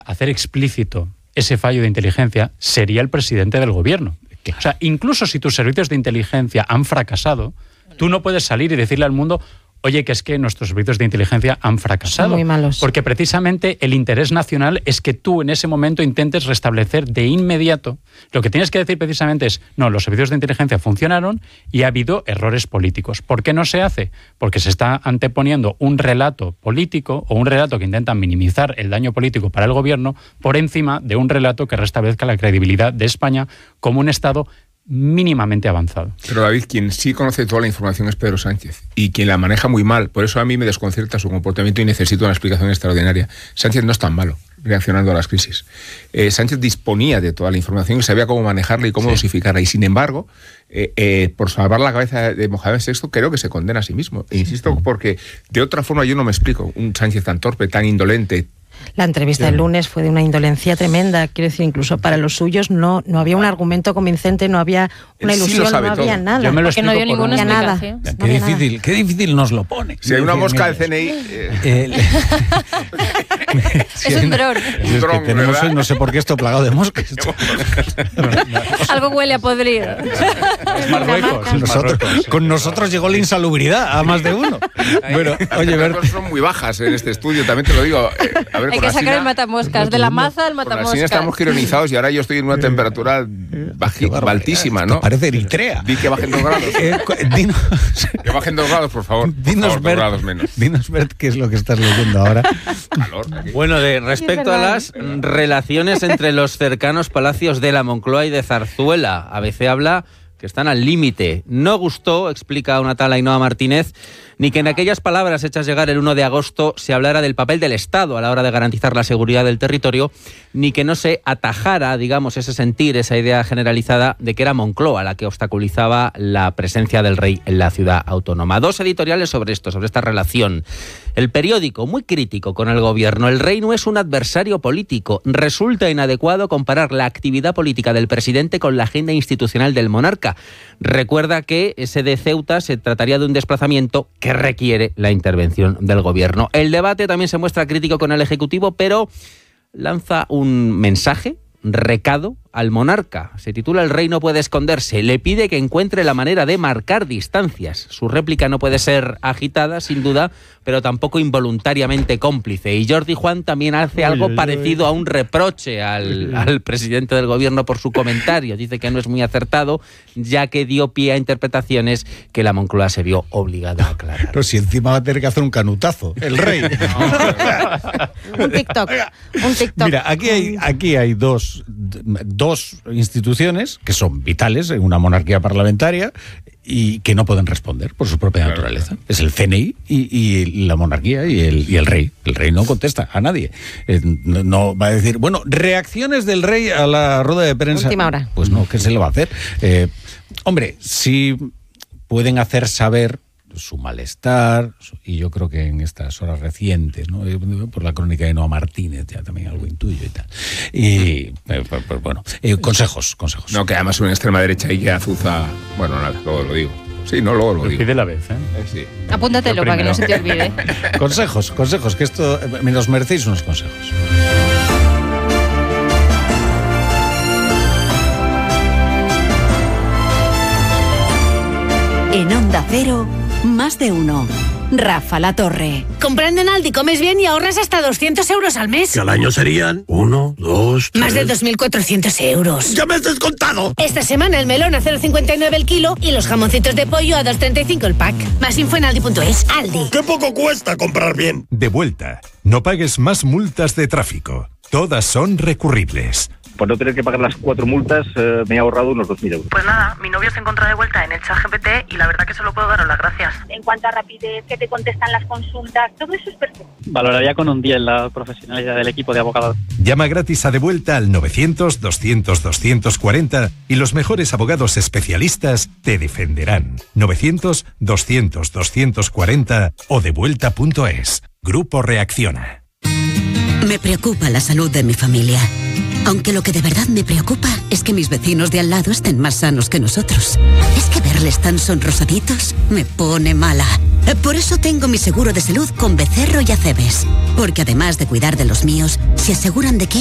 hacer explícito ese fallo de inteligencia sería el presidente del gobierno. Claro. O sea, incluso si tus servicios de inteligencia han fracasado, tú no puedes salir y decirle al mundo: oye, que es que nuestros servicios de inteligencia han fracasado. Son muy malos. Porque precisamente el interés nacional es que tú en ese momento intentes restablecer de inmediato. Lo que tienes que decir precisamente es: no, los servicios de inteligencia funcionaron y ha habido errores políticos. ¿Por qué no se hace? Porque se está anteponiendo un relato político o un relato que intenta minimizar el daño político para el gobierno por encima de un relato que restablezca la credibilidad de España como un Estado mínimamente avanzado. Pero David, quien sí conoce toda la información es Pedro Sánchez, y quien la maneja muy mal. Por eso a mí me desconcierta su comportamiento y necesito una explicación extraordinaria. Sánchez no es tan malo reaccionando a las crisis. Sánchez disponía de toda la información y sabía cómo manejarla y cómo dosificarla, y sin embargo, por salvar la cabeza de Mohamed VI, creo que se condena a sí mismo. E insisto, porque de otra forma yo no me explico un Sánchez tan torpe, tan indolente. La entrevista del lunes fue de una indolencia tremenda. Quiero decir, incluso para los suyos no había un argumento convincente, no había una ilusión, no había nada. Yo me lo porque no dio ninguna explicación. Qué difícil nos lo pone. Si hay una mosca del CNI... Es un dron. Es que tenemos hoy, no sé por qué, esto plagado de moscas. Algo huele a podrido. Con nosotros llegó la insalubridad a más de uno. Bueno, oye, las son muy bajas en este estudio, también te lo digo. A ver, hay que sacar el matamoscas, de la maza al matamoscas. Así estamos gironizados y ahora yo estoy en una temperatura altísima, ¿no? Parece Eritrea. Di que bajen 2 grados. Que bajen 2 grados, por favor. Dinos, Bert, 2 grados menos. Dinos, Bert, qué es lo que estás leyendo ahora. Calor. Bueno, respecto a las relaciones entre los cercanos palacios de la Moncloa y de Zarzuela, ABC habla que están al límite. No gustó, explica una tal Ainhoa Martínez, ni que en aquellas palabras hechas llegar el 1 de agosto se hablara del papel del Estado a la hora de garantizar la seguridad del territorio, ni que no se atajara, digamos, ese sentir, esa idea generalizada de que era Moncloa la que obstaculizaba la presencia del rey en la ciudad autónoma. 2 editoriales sobre esto, sobre esta relación. El periódico, muy crítico con el gobierno: el rey no es un adversario político. Resulta inadecuado comparar la actividad política del presidente con la agenda institucional del monarca. Recuerda que ese de Ceuta se trataría de un desplazamiento que requiere la intervención del gobierno. El debate también se muestra crítico con el Ejecutivo, pero lanza un mensaje, recado al monarca. Se titula: El rey no puede esconderse. Le pide que encuentre la manera de marcar distancias. Su réplica no puede ser agitada, sin duda, pero tampoco involuntariamente cómplice. Y Jordi Juan también hace algo parecido a un reproche al presidente del gobierno por su comentario. Dice que no es muy acertado, ya que dio pie a interpretaciones que la Moncloa se vio obligada a aclarar. Pero si encima va a tener que hacer un canutazo, el rey. Un TikTok. Mira, aquí hay dos instituciones que son vitales en una monarquía parlamentaria y que no pueden responder por su propia naturaleza. Es el CNI y la monarquía y el rey. El rey no contesta a nadie. No va a decir, bueno, reacciones del rey a la rueda de prensa. Última hora. Pues no, ¿qué se le va a hacer? Hombre, sí pueden hacer saber su malestar, y yo creo que en estas horas recientes, ¿no? Por la crónica de Ainhoa Martínez ya también algo intuyo y tal. Y pues bueno, consejos. No, que además una extrema derecha y que azuza. Bueno, nada, luego lo digo. Sí, no, luego lo digo. Pide la vez, Sí. Apúntatelo para que no se te olvide. Consejos, que esto me los merecéis unos consejos. En Onda Cero, Más de Uno. Rafa La Torre. Comprando en Aldi comes bien y ahorras hasta 200 euros al mes. Que al año serían 1, 2, 3... Más de 2.400 euros. ¡Ya me has descontado! Esta semana el melón a 0,59 el kilo y los jamoncitos de pollo a 2,35 el pack. Más info en Aldi.es. Aldi. ¡Qué poco cuesta comprar bien! De vuelta. No pagues más multas de tráfico. Todas son recurribles. Por no tener que pagar las 4 multas, me he ahorrado unos 2.000 euros. Pues nada, mi novio se encontró de vuelta en el ChatGPT y la verdad que solo puedo daros las gracias. En cuanto a rapidez, que te contestan las consultas, todo eso es perfecto. Valoraría con un 10 la profesionalidad del equipo de abogados. Llama gratis a De Vuelta al 900-200-240 y los mejores abogados especialistas te defenderán. 900-200-240 o devuelta.es. Grupo Reacciona. Me preocupa la salud de mi familia. Aunque lo que de verdad me preocupa es que mis vecinos de al lado estén más sanos que nosotros. Es que verles tan sonrosaditos me pone mala. Por eso tengo mi seguro de salud con Becerro y Acebes. Porque además de cuidar de los míos, se aseguran de que